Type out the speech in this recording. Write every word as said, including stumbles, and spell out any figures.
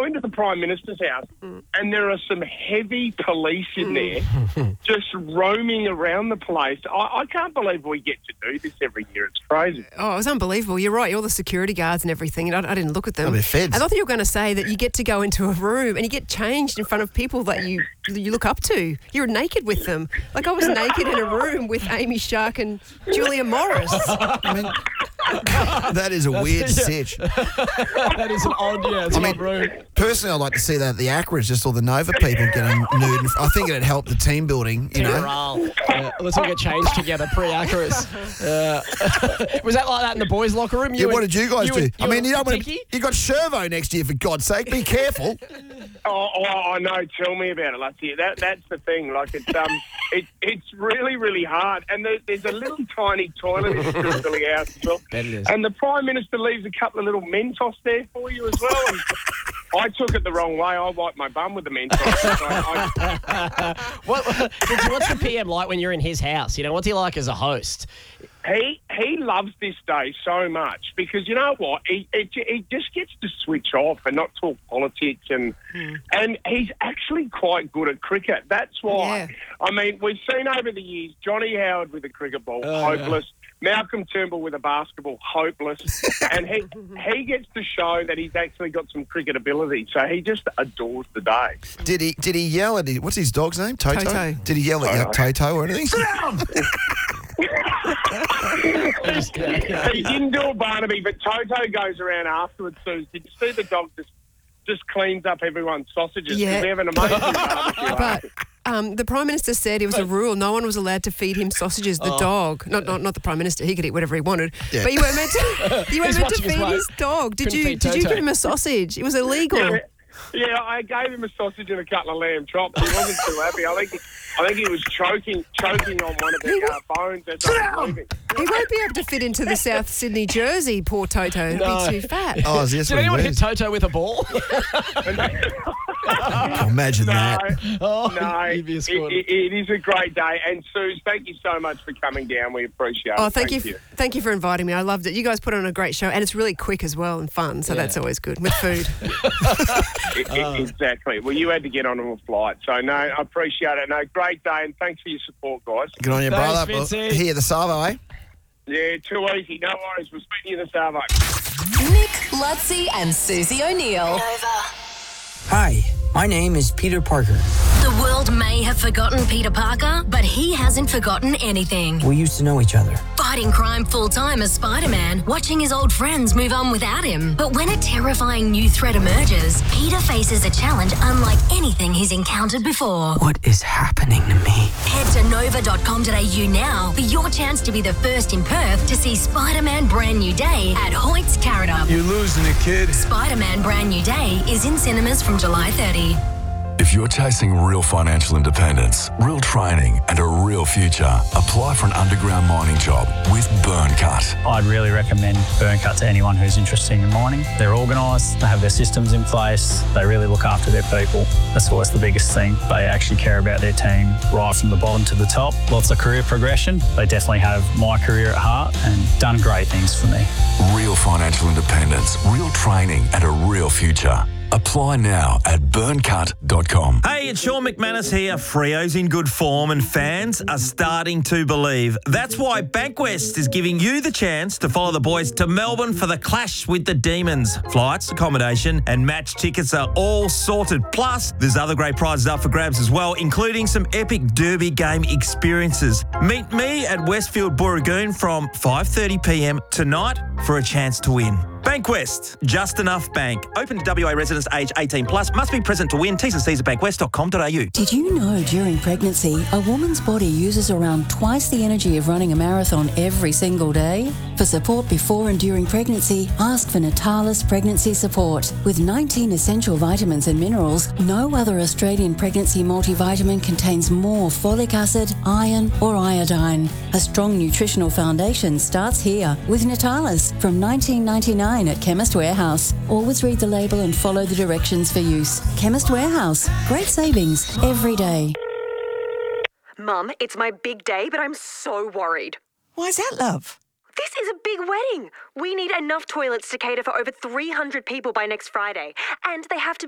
going to the Prime Minister's house, mm. and there are some heavy police in mm. there just roaming around the place. I, I can't believe we get to do this every year. It's crazy. Oh, it was unbelievable. You're right. All the security guards and everything. And I, I didn't look at them. Oh, they're feds. I thought you were going to say that you get to go into a room and you get changed in front of people that you you look up to. You're naked with them. Like I was naked in a room with Amy Shark and Julia Morris. I mean, that is a That's, weird yeah. sitch. That is an odd, yeah, it's I an mean, odd room. Personally, I'd like to see that at the Aqua, just all the Nova people getting nude. I think it'd help the team building, you know. Morale. Yeah, let's all get changed together pre-Acras. Uh, was that like that in the boys' locker room? You Yeah, what and- did you guys you do? and- I you mean, and you don't want to. Tiki? You got Shervo next year, for God's sake. Be careful. Oh, oh, I know. Tell me about it. Like, yeah, that that's the thing. Like, it's um, it, it's really, really hard. And there, there's a little tiny toilet in the Silly House as well. That it is. And the Prime Minister leaves a couple of little Mentos there for you as well. And I took it the wrong way. I wiped my bum with the Mentos. So I, I, What, what's the P M like when you're in his house? You know, what's he like as a host? He he loves this day so much because you know what he it, he just gets to switch off and not talk politics and mm. and he's actually quite good at cricket. That's why. Yeah. I mean, we've seen over the years Johnny Howard with a cricket ball, oh, hopeless. Yeah. Malcolm Turnbull with a basketball, hopeless. And he he gets to show that he's actually got some cricket ability. So he just adores the day. Did he? Did he yell at? His, what's his dog's name? Toto. Toto. Did he yell at you, Toto or anything? He didn't do a Barnaby, but Toto goes around afterwards. So did you see the dog just just cleans up everyone's sausages? Yeah. We have an amazing barbecue. But um, the Prime Minister said it was a rule. No one was allowed to feed him sausages, the Oh. dog. Not, not not the Prime Minister. He could eat whatever he wanted. Yeah. But you weren't meant to, you weren't He's meant to watching his feed weight. his dog. Did Couldn't you feed Did you Toto. give him a sausage? It was illegal. Yeah, yeah, I gave him a sausage and a couple of lamb chops. He wasn't too happy. I think he, I think he was choking choking on one of the uh, bones as I was leaving. He won't be able to fit into the South Sydney jersey, poor Toto. He'd No. be too fat. Oh, is this Did what he anyone hit wears? Toto with a ball? Oh, imagine No, that. Oh, no, you'd be a it, squad. it, it is a great day. And Suze, thank you so much for coming down. We appreciate Oh, it. thank, you, f- thank you for inviting me. I loved it. You guys put on a great show, and it's really quick as well and fun, so Yeah. that's always good with food. It, it, exactly. Well, you had to get onto a flight. So, no, I appreciate it. No, great day, and thanks for your support, guys. Good on you, Thanks, brother. Well, Vincey. here, the Savo, eh? Yeah, too easy. No worries. We'll speak to you this Savo. Nick, Lutzi and Susie O'Neill. Hi, my name is Peter Parker. The world may have forgotten Peter Parker, but he hasn't forgotten anything. We used to know each other. Fighting crime full-time as Spider-Man, watching his old friends move on without him. But when a terrifying new threat emerges, Peter faces a challenge unlike anything he's encountered before. What is happening to me? Head to nova dot com dot a u now for your chance to be the first in Perth to see Spider-Man Brand New Day at Hoyt's Carrot. You're losing it, kid. Spider-Man Brand New Day is in cinemas from July thirtieth. If you're chasing real financial independence, real training, and a real future, apply for an underground mining job with Burncut. I'd really recommend Burncut to anyone who's interested in mining. They're organised, they have their systems in place, they really look after their people. That's always the biggest thing. They actually care about their team right from the bottom to the top. Lots of career progression. They definitely have my career at heart and done great things for me. Real financial independence, real training, and a real future. Apply now at burncut dot com. Hey, it's Sean McManus here. Freo's in good form and fans are starting to believe. That's why Bankwest is giving you the chance to follow the boys to Melbourne for the clash with the Demons. Flights, accommodation and match tickets are all sorted. Plus, there's other great prizes up for grabs as well, including some epic derby game experiences. Meet me at Westfield Booragoon from five thirty p m tonight for a chance to win. Bankwest, just enough bank. Open to W A residents age eighteen plus. Must be present to win. T's and C's at bankwest dot com dot a u. Did you know during pregnancy, a woman's body uses around twice the energy of running a marathon every single day? For support before and during pregnancy, ask for Natalis Pregnancy Support. With nineteen essential vitamins and minerals, no other Australian pregnancy multivitamin contains more folic acid, iron or iodine. A strong nutritional foundation starts here with Natalis from nineteen ninety-nine at Chemist Warehouse. Always read the label and follow the directions for use. Chemist Warehouse. Great savings every day. Mum, it's my big day, but I'm so worried. Why's that, love? This is a big wedding. We need enough toilets to cater for over three hundred people by next Friday, and they have to